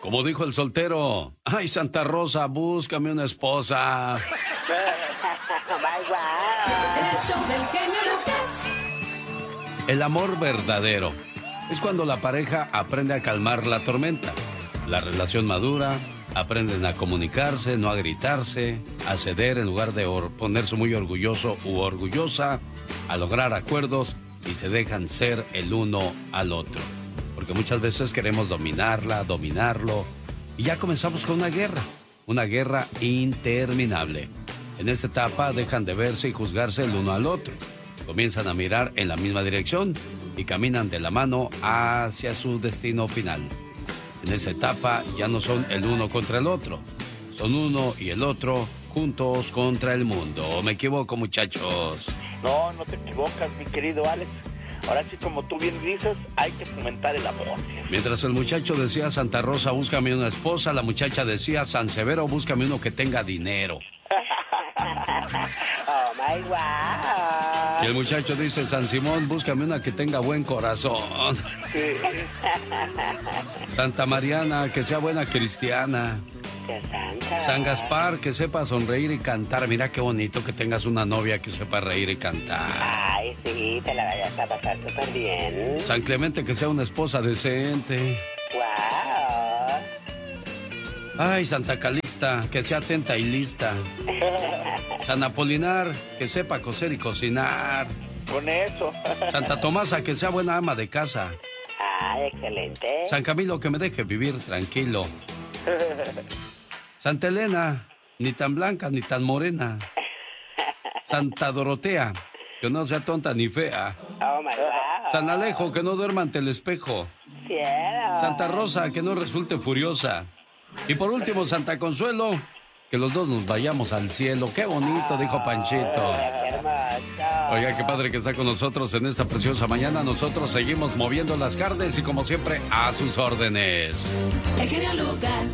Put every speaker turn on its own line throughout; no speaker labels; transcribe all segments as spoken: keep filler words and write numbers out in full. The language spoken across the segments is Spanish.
Como dijo el soltero, ay, Santa Rosa, búscame una esposa.
El show del genio Lucas.
El amor verdadero es cuando la pareja aprende a calmar la tormenta. La relación madura, aprenden a comunicarse, no a gritarse, a ceder en lugar de or- ponerse muy orgulloso u orgullosa, a lograr acuerdos y se dejan ser el uno al otro. Porque muchas veces queremos dominarla, dominarlo, y ya comenzamos con una guerra, una guerra interminable. En esta etapa dejan de verse y juzgarse el uno al otro. Comienzan a mirar en la misma dirección y caminan de la mano hacia su destino final. En esa etapa ya no son el uno contra el otro, son uno y el otro juntos contra el mundo. ¿Me equivoco, muchachos?
No, no te equivocas, mi querido Alex. Ahora sí, como tú bien dices, hay que fomentar el amor.
Mientras el muchacho decía Santa Rosa, búscame una esposa, la muchacha decía San Severo, búscame uno que tenga dinero.
Oh my God.
Y el muchacho dice San Simón, búscame una que tenga buen corazón.
Sí.
Santa Mariana, que sea buena cristiana. San Gaspar, que sepa sonreír y cantar. Mira qué bonito que tengas una novia que sepa reír y cantar.
Ay, sí, te la vayas a pasar súper bien.
San Clemente, que sea una esposa decente.
Wow.
Ay, Santa Calixta, que sea atenta y lista. San Apolinar, que sepa coser y cocinar.
Con eso.
Santa Tomasa, que sea buena ama de casa.
Ah, excelente.
San Camilo, que me deje vivir tranquilo. Santa Elena, ni tan blanca ni tan morena. Santa Dorotea, que no sea tonta ni fea.
Oh my God.
San Alejo, que no duerma ante el espejo.
Cielo.
Santa Rosa, que no resulte furiosa. Y por último, Santa Consuelo, que los dos nos vayamos al cielo. Qué bonito, dijo Panchito.
Qué hermoso.
Oiga, qué padre que está con nosotros en esta preciosa mañana. Nosotros seguimos moviendo las carnes y como siempre, a sus órdenes.
El genio Lucas.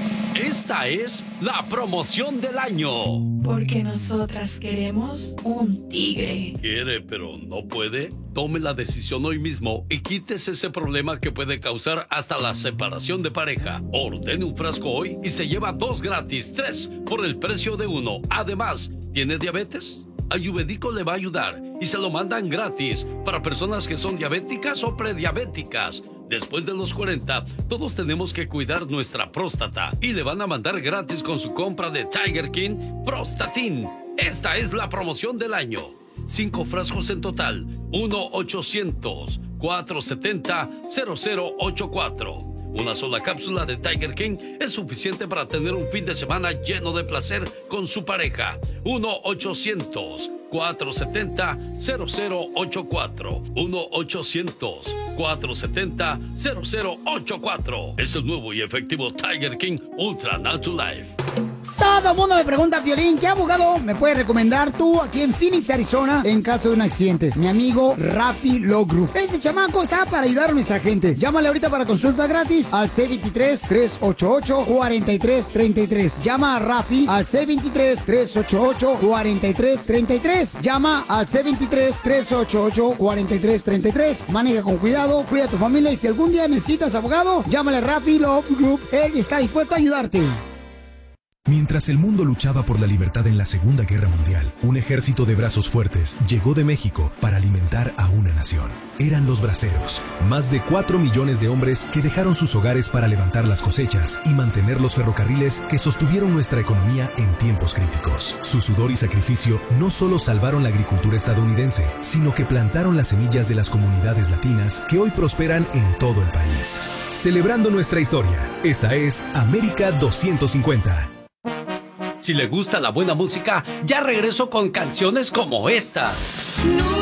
Esta es la promoción del año.
Porque nosotras queremos un tigre.
¿Quiere, pero no puede? Tome la decisión hoy mismo y quítese ese problema que puede causar hasta la separación de pareja. Ordene un frasco hoy y se lleva dos gratis, tres por el precio de uno. Además, ¿tiene diabetes? Ayurvédico le va a ayudar y se lo mandan gratis para personas que son diabéticas o prediabéticas. Después de los cuarenta, todos tenemos que cuidar nuestra próstata y le van a mandar gratis con su compra de Tiger King Prostatin. Esta es la promoción del año. Cinco frascos en total. uno ochocientos, cuatrocientos setenta, cero cero ochenta y cuatro. Una sola cápsula de Tiger King es suficiente para tener un fin de semana lleno de placer con su pareja. uno ochocientos, cuatrocientos setenta, cero cero ochenta y cuatro. uno ochocientos, cuatrocientos setenta, cero cero ochenta y cuatro. Es el nuevo y efectivo Tiger King Ultra Natural Life.
Todo el mundo me pregunta, Piolín, ¿qué abogado me puedes recomendar tú aquí en Phoenix, Arizona, en caso de un accidente? Mi amigo Rafi Law Group. Este chamaco está para ayudar a nuestra gente. Llámale ahorita para consulta gratis al C veintitrés, trescientos ochenta y ocho, cuarenta y tres treinta y tres. Llama a Rafi al C veintitrés, trescientos ochenta y ocho, cuarenta y tres treinta y tres. Llama al C veintitrés, trescientos ochenta y ocho, cuarenta y tres treinta y tres. Maneja con cuidado, cuida a tu familia y si algún día necesitas abogado, llámale a Rafi Law Group. Él está dispuesto a ayudarte.
Mientras el mundo luchaba por la libertad en la Segunda Guerra Mundial, un ejército de brazos fuertes llegó de México para alimentar a una nación. Eran los braceros, más de cuatro millones de hombres que dejaron sus hogares para levantar las cosechas y mantener los ferrocarriles que sostuvieron nuestra economía en tiempos críticos. Su sudor y sacrificio no solo salvaron la agricultura estadounidense, sino que plantaron las semillas de las comunidades latinas que hoy prosperan en todo el país. Celebrando nuestra historia, esta es América doscientos cincuenta.
Si le gusta la buena música, ya regreso con canciones como esta.